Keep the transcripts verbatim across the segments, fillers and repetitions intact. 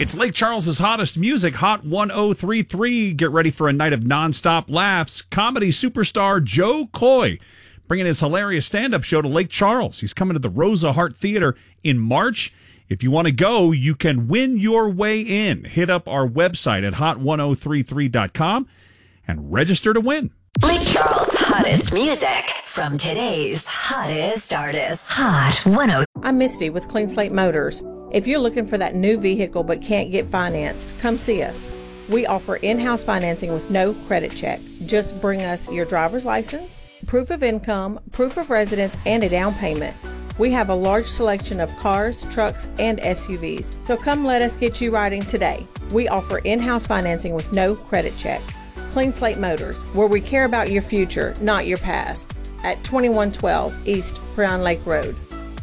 It's Lake Charles's hottest music, Hot one oh three point three. Get ready for a night of nonstop laughs. Comedy superstar Joe Coy bringing his hilarious stand-up show to Lake Charles. He's coming to the Rosa Hart Theater in March. If you want to go, you can win your way in. Hit up our website at hot ten thirty-three dot com and register to win. Lake Charles' hottest music from today's hottest artists. Hot ten. I'm Misty with Clean Slate Motors. If you're looking for that new vehicle but can't get financed, come see us. We offer in-house financing with no credit check. Just bring us your driver's license, proof of income, proof of residence, and a down payment. We have a large selection of cars, trucks, and S U Vs, so come let us get you riding today. We offer in-house financing with no credit check. Clean Slate Motors, where we care about your future, not your past, at twenty-one twelve East Crown Lake Road.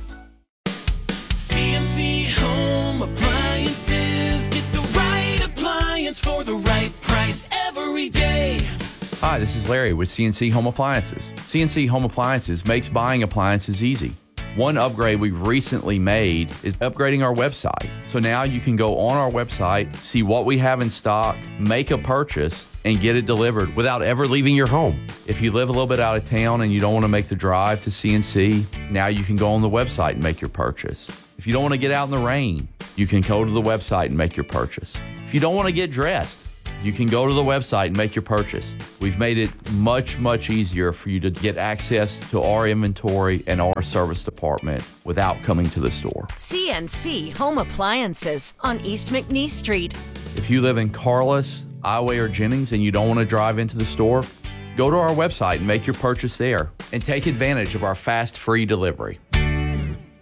C N C Home Appliances. Get the right appliance for the right price every day. Hi, this is Larry with C N C Home Appliances. C N C Home Appliances makes buying appliances easy. One upgrade we've recently made is upgrading our website. So now you can go on our website, see what we have in stock, make a purchase, and get it delivered without ever leaving your home. If you live a little bit out of town and you don't want to make the drive to C N C, now you can go on the website and make your purchase. If you don't want to get out in the rain, you can go to the website and make your purchase. If you don't want to get dressed, you can go to the website and make your purchase. We've made it much, much easier for you to get access to our inventory and our service department without coming to the store. C N C Home Appliances on East McNeese Street. If you live in Carlos, Ioway, or Jennings and you don't want to drive into the store, go to our website and make your purchase there and take advantage of our fast, free delivery.